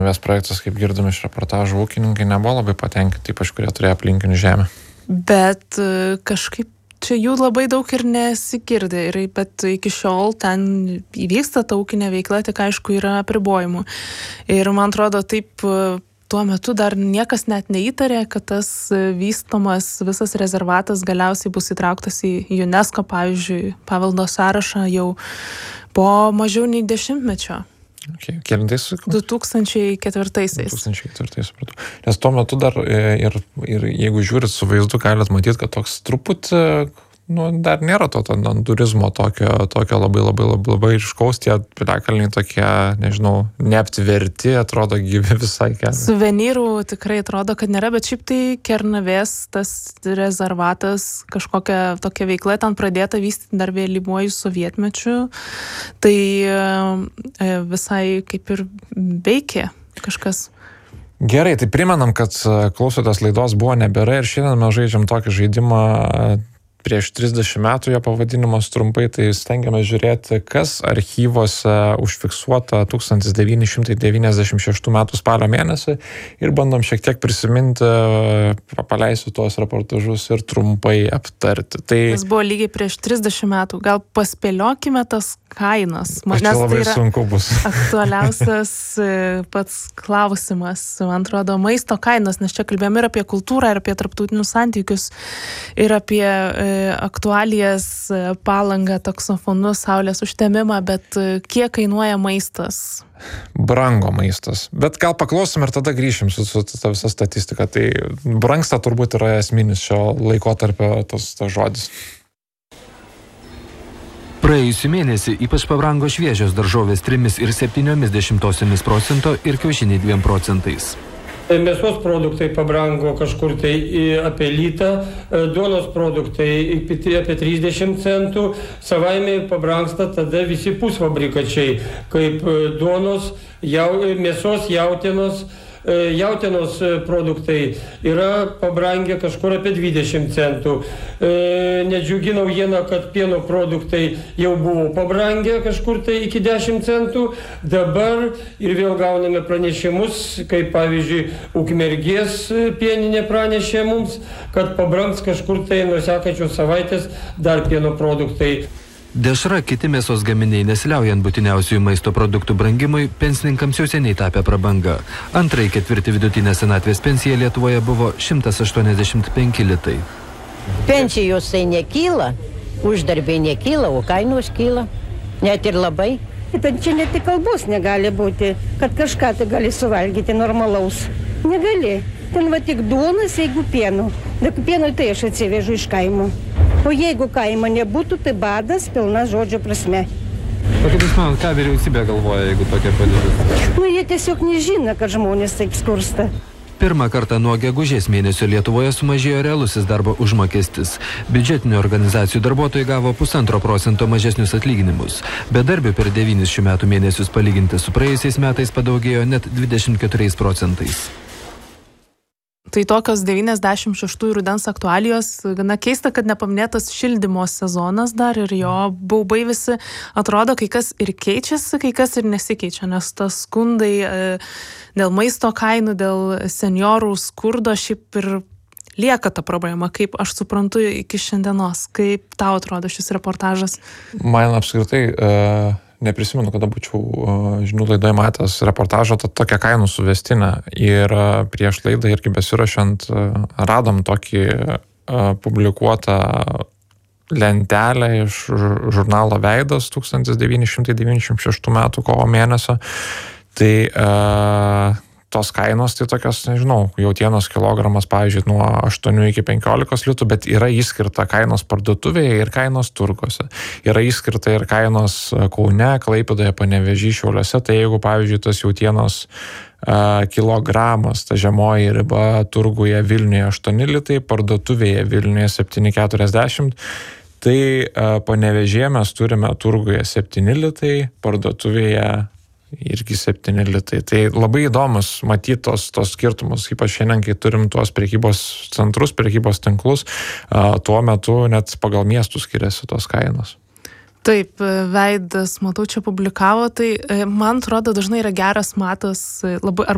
Ves projektas, kaip girdim iš reportažų, ūkininkai nebuvo labai patenkinti, ypač kurie turėjo aplinkinių žemę. Bet kažkaip čia jų labai daug ir nesigirdi, bet iki šiol ten įvyksta ta ūkinė veikla, tik aišku yra apribojimų. Ir man atrodo, taip tuo metu dar niekas net neįtarė, kad tas vystomas visas rezervatas galiausiai bus įtrauktas į UNESCO, pavyzdžiui, paveldo sąrašą jau po mažiau nei 10 metų. Kelintais? 2004. 2004, supratau. Nes tuo metu dar ir jeigu žiūrit su vaizdu, galit matyti, kad toks truputį, dar nėra to turizmo tokio labai iškaus, tie piliakalniai tokie, nežinau, neaptverti, atrodo gyvi visai kelią. Suvenyrų tikrai atrodo, kad nėra, bet šiaip tai Kernavės tas rezervatas, kažkokia tokia veikla ten pradėta vystyti dar vėlyvuoju sovietmečiu, tai visai kaip ir veikė kažkas. Gerai, tai primenam, kad klausotės laidos Buvo nebėra ir šiandien mes žaidžiam tokį žaidimą prieš 30 metų, jo pavadinimas trumpai, tai stengiamės žiūrėti, kas archyvose užfiksuota 1996 metų spalio mėnesį ir bandom šiek tiek prisiminti, paleisiu tuos reportažus ir trumpai aptarti. Tas buvo lygiai prieš 30 metų. Gal paspėliokime tas kainas. Nes labai tai sunku bus. Aktualiausias pats klausimas, man atrodo, maisto kainos, nes čia kalbėjome ir apie kultūrą, ir apie tarptautinius santykius, ir apie aktualijas, Palangą, taksofonus, saulės užtemimą, bet kiek kainuoja maistas? Brango maistas. Bet gal paklausom ir tada grįšim su ta visa statistika. Tai brangsta turbūt yra esminis šio laikotarpio tas žodis. Praėjusį mėnesį ypač pabrango šviežios daržovės 3,7% ir kiaušiniai 2%. Mėsos produktai pabrango kažkur tai apie litą, duonos produktai apie 30 centų, savaime pabrangsta tada visi pusfabrikačiai, kaip duonos, mėsos, jautienos produktai yra pabrangę kažkur apie 20 centų. Nedžiugi naujiena, kad pieno produktai jau buvo pabrangę kažkur tai iki 10 centų. Dabar ir vėl gauname pranešimus, kaip pavyzdžiui, Ukmergės pieninė pranešė mums, kad pabrangs kažkur tai nuo sekančios savaitės dar pieno produktai. Dešra, kiti mėsos gaminiai nesiliaujant būtiniausiųjų maisto produktų brangimui, pensininkams jau seniai tapę prabanga. Antrąjį ketvirtį vidutinė senatvės pensija Lietuvoje buvo 185 litai. Pensijos tai nekyla, uždarbiai nekyla, o kainos kyla, net ir labai. Bet čia ne tik kalbos negali būti, kad kažką tai gali suvalgyti normalaus. Negali. Ten va tik duonas, jeigu pieno. Bet pieno tai aš atsivežu iš kaimo. O jeigu kaimo nebūtų, tai badas pilna žodžio prasme. O kaip jūs manot, ką vyriausybė galvoja, jeigu tokia padėtis? Jie tiesiog nežino, kad žmonės taip skursta. Pirmą kartą nuo gegužės mėnesio Lietuvoje sumažėjo realusis darbo užmokestis. Biudžetinių organizacijų darbuotojai gavo 1,5% mažesnius atlyginimus. Bedarbių per 9 šių metų mėnesius palyginti su praėjusiais metais padaugėjo net 24%. Tai tokios 96 rudens aktualijos, gana keista, kad nepaminėtas šildymo sezonas dar ir jo baubai visi atrodo, kai kas ir keičiasi, kai kas ir nesikeičia, nes tas skundai dėl maisto kainų, dėl seniorų skurdo šiaip ir lieka ta problema, kaip aš suprantu iki šiandienos. Kaip tau atrodo šis reportažas? Man apskritai neprisimenu, kada būčiau žinių laidoje matęs reportažą tokią kainų suvestinę. Ir prieš laidą irgi besirašant radom tokį publikuotą lentelę iš žurnalo Veidas 1996 metų kovo mėnesio. Tai tos kainos, tai tokios, nežinau, jautienos kilogramas, pavyzdžiui, nuo 8 iki 15 litų, bet yra išskirta kainos parduotuvėje ir kainos turguose. Yra išskirta ir kainos Kaune, Klaipėdoje, Panevėžy, Šiauliuose. Tai jeigu, pavyzdžiui, tas jautienos kilogramas, ta žemoji riba turguje Vilniuje 8 litai, parduotuvėje Vilniuje 7,40, tai Panevėžyje mes turime turguje 7 litai, parduotuvėje irgi 7 litai. Tai labai įdomus matyti tos skirtumus, ypač šiandien, kai turim tuos prekybos centrus, prekybos tinklus, tuo metu net pagal miestų skiriasi tos kainos. Taip, Veidas, matau, čia publikavo, tai man atrodo dažnai yra geras matas, labai,